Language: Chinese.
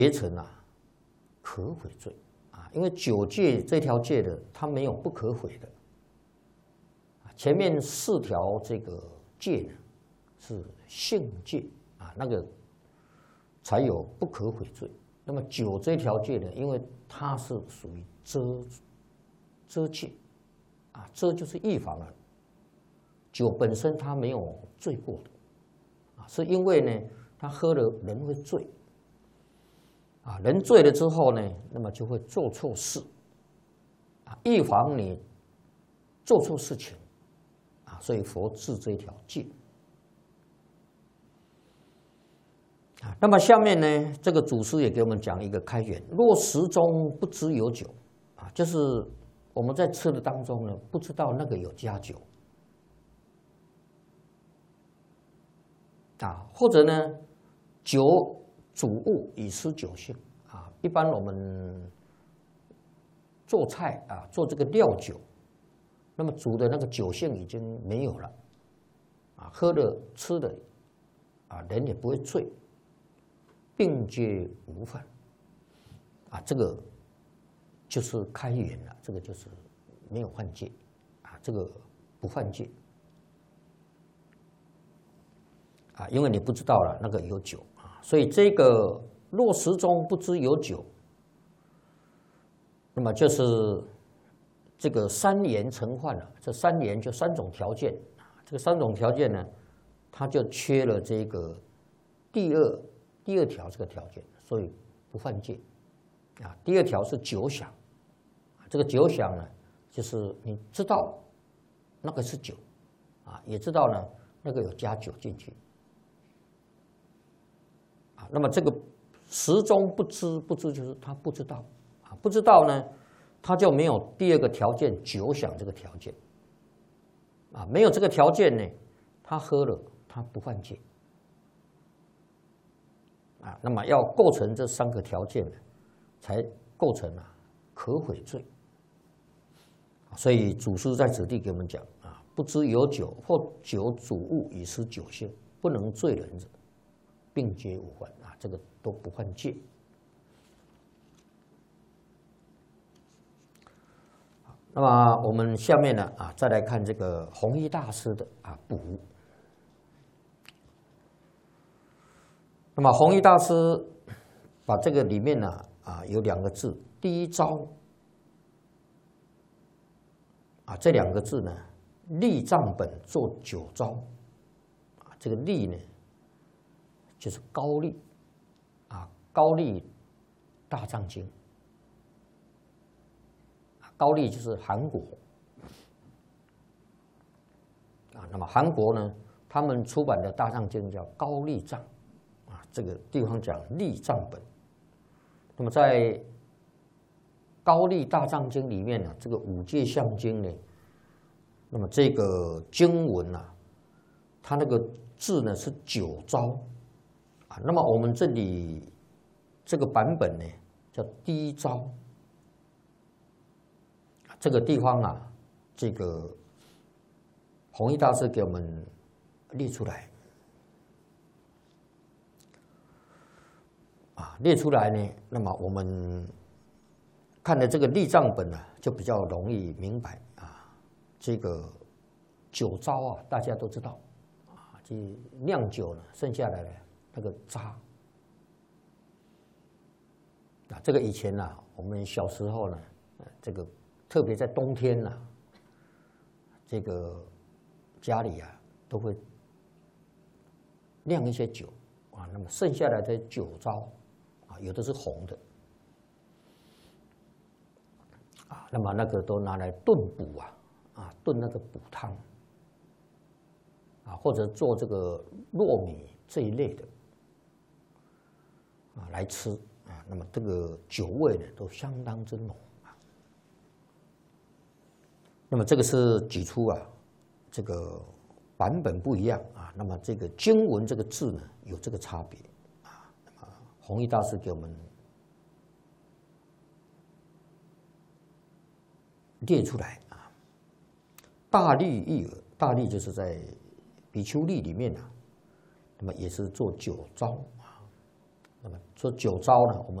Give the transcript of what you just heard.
结成可悔罪因为9戒这条戒的，它没有不可悔的。前面4条这个戒呢是性戒那个才有不可悔罪。那么9这条戒呢，因为它是属于遮戒遮就是预防了。酒本身它没有醉过的是因为呢，他喝了人会醉人醉了之后呢，那么就会做错事预防你做错事情所以佛制这条戒那么下面呢，这个祖师也给我们讲一个开源：若食中不知有酒就是我们在吃的当中呢，不知道那个有加酒或者呢，酒主物以失酒性一般我们做菜做这个料酒，那么煮的那个酒性已经没有了喝的吃的人也不会醉，并皆无犯这个就是开源了，这个就是没有犯戒这个不犯戒因为你不知道了那个有酒所以这个若食中不知有酒，那么就是这个3言成患了。这3言就3种条件这个3种条件呢，它就缺了这个第二条这个条件，所以不犯戒第2条是酒想这个酒想呢，就是你知道那个是酒也知道呢那个有加酒进去那么这个食中不知就是他不知道不知道呢，他就没有第2个条件酒想这个条件没有这个条件呢，他喝了他不犯戒那么要构成这3个条件呢，才构成可悔罪所以祖师在此地给我们讲不知有酒或酒主物以失酒性，不能醉人者，并皆无犯这个都不犯戒。那么我们下面呢再来看这个弘一大师的补。那么弘一大师把这个里面呢有2个字，第一招这2个字呢，立藏本做9招这个立呢就是高丽高丽大藏经高丽就是韩国那么韩国呢，他们出版的大藏经叫高丽藏这个地方讲立藏本。那么在高丽大藏经里面呢，这个5戒相经呢，那么这个经文它那个字呢是9招那么我们这里这个版本呢叫第一招这个地方这个弘一大师给我们列出来列出来呢，那么我们看的这个立藏本就比较容易明白这个9招大家都知道这酿酒呢，剩下来的那个渣这个以前我们小时候呢，这个特别在冬天这个家里都会酿一些酒那么剩下来的9招有的是红的那么那个都拿来炖补炖那个补汤或者做这个糯米这一类的来吃那么这个酒味呢都相当之浓那么这个是举出这个版本不一样那么这个经文这个字呢有这个差别那么弘一大师给我们列出来大利一耳，大利就是在比丘利里面那么也是做9招那么说九招呢，我们